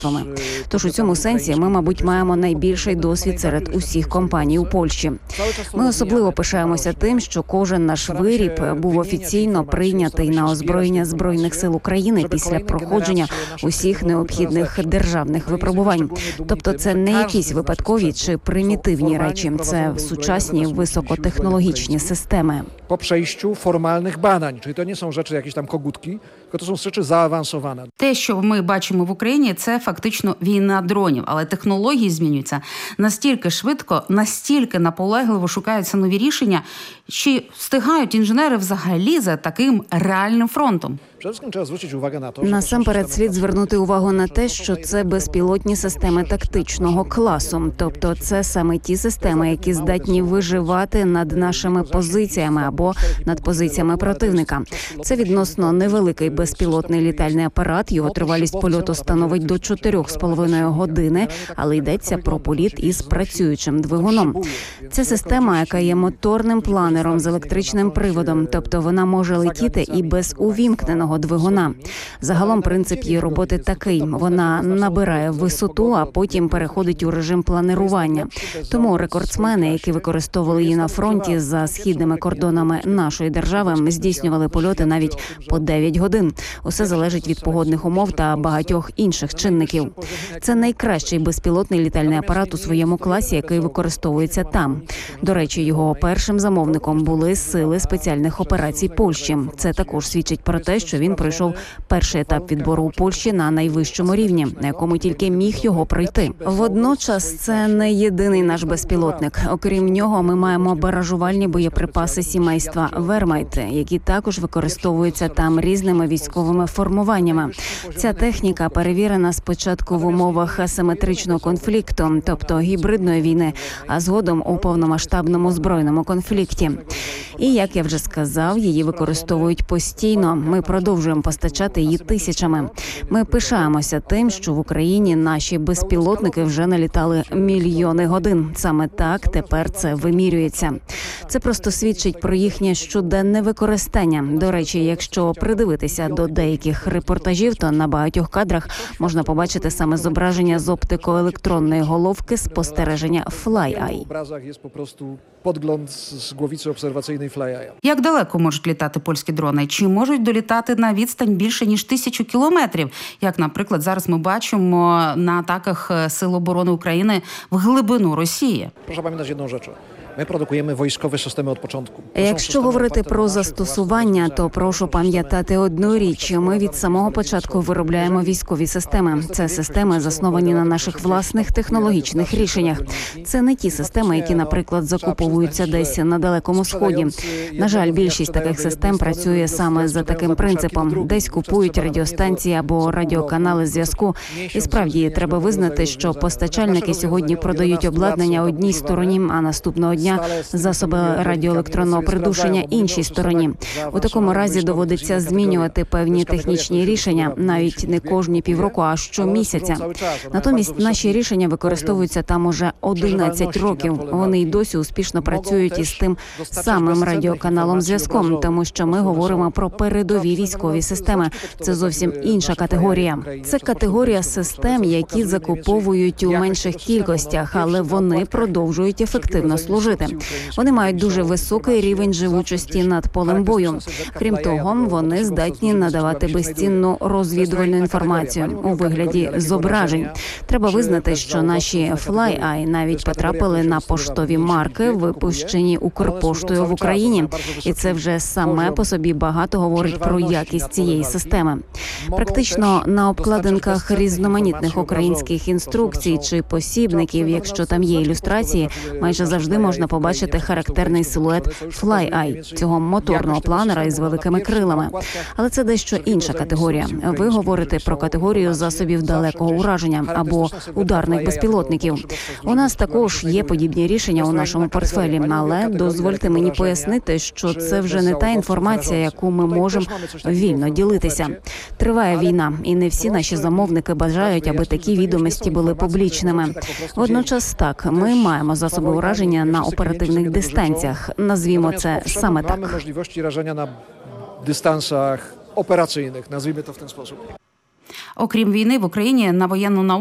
Тож у цьому сенсі ми, мабуть, маємо найбільший досвід серед усіх компаній у Польщі. Ми особливо пишаємося тим, що кожен наш виріб був офіційно прийнятий на озброєння Збройних сил України після проходження усіх необхідних державних випробувань. Тобто це не якісь випадкові чи примітивні речі, це сучасні високотехнологічні системи. Po przejściu formalnych badań, czyli to nie są rzeczy jakieś tam kogutki, tylko to są rzeczy zaawansowane. Те, що ми бачимо в Україні, це фактично війна дронів, але технології змінюються настільки швидко, настільки наполегливо шукаються нові рішення, чи встигають інженери взагалі за таким реальним фронтом? Насамперед слід звернути увагу на те, що це безпілотні системи тактичного класу. Тобто це саме ті системи, які здатні виживати над нашими позиціями або над позиціями противника. Це відносно невеликий безпілотний літальний апарат. Його тривалість польоту становить до 4,5 години, але йдеться про політ із працюючим двигуном. Це система, яка є моторним планером з електричним приводом, тобто вона може летіти і без увімкненого двигуна. Загалом принцип її роботи такий. Вона набирає висоту, а потім переходить у режим планирування. Тому рекордсмени, які використовували її на фронті за східними кордонами нашої держави, здійснювали польоти навіть по 9 годин. Усе залежить від погодних умов та багатьох інших чинників. Це найкращий безпілотний літальний апарат у своєму класі, який використовується там. До речі, його першим замовником були Сили спеціальних операцій Польщі. Це також свідчить про те, що він пройшов перший етап відбору у Польщі на найвищому рівні, на якому тільки міг його пройти. Водночас це не єдиний наш безпілотник. Окрім нього, ми маємо баражувальні боєприпаси сімейства Вермайт, які також використовуються там різними військовими формуваннями. Ця техніка перевірена спочатку в умовах асиметричного конфлікту, тобто гібридної війни, а згодом у повномасштабному збройному конфлікті. І, як я вже сказав, її використовують постійно. Ми продовжуємо постачати її тисячами. Ми пишаємося тим, що в Україні наші безпілотники вже налітали мільйони годин. Саме так тепер це вимірюється. Це просто свідчить про їхнє щоденне використання. До речі, якщо придивитися до деяких репортажів, то на багатьох кадрах можна побачити саме зображення з оптико-електронної головки спостереження FlyEye. Podgląd z głowicy obserwacyjnej FlyEye. Як далеко можуть літати польські дрони? Чи можуть долітати на відстань більше, ніж 1000 кілометрів? Як, наприклад, зараз ми бачимо на атаках Сил оборони України в глибину Росії. Proszę pamiętać jedną rzecz. Ми продукуємо військові системи від початку. Якщо говорити про застосування, то прошу пам'ятати одну річ. Ми від самого початку виробляємо військові системи. Це системи, засновані на наших власних технологічних рішеннях. Це не ті системи, які, наприклад, закуповуються десь на Далекому Сході. На жаль, більшість таких систем працює саме за таким принципом. Десь купують радіостанції або радіоканали зв'язку. І справді, треба визнати, що постачальники сьогодні продають обладнання одній стороні, а наступного дня засоби радіоелектронного придушення іншій стороні. У такому разі доводиться змінювати певні технічні рішення, навіть не кожні півроку, а щомісяця. Натомість наші рішення використовуються там уже 11 років. Вони й досі успішно працюють із тим самим радіоканалом зв'язком, тому що ми говоримо про передові військові системи. Це зовсім інша категорія. Це категорія систем, які закуповують у менших кількостях, але вони продовжують ефективно служити. Вони мають дуже високий рівень живучості над полем бою. Крім того, вони здатні надавати безцінну розвідувальну інформацію у вигляді зображень. Треба визнати, що наші FlyEye навіть потрапили на поштові марки, випущені Укрпоштою в Україні. І це вже саме по собі багато говорить про якість цієї системи. Практично на обкладинках різноманітних українських інструкцій чи посібників, якщо там є ілюстрації, майже завжди можна побачити характерний силует FlyEye, цього моторного планера із великими крилами. Але це дещо інша категорія. Ви говорите про категорію засобів далекого ураження або ударних безпілотників. У нас також є подібні рішення у нашому портфелі, але дозвольте мені пояснити, що це вже не та інформація, яку ми можемо вільно ділитися. Триває війна, і не всі наші замовники бажають, аби такі відомості були публічними. Водночас так, ми маємо засоби ураження на оперативних дистанціях. Назвімо це саме так. Mamy możliwości rażenia na dystansach operacyjnych, nazwijmy to w ten sposób. Окрім війни в Україні на воєнну науку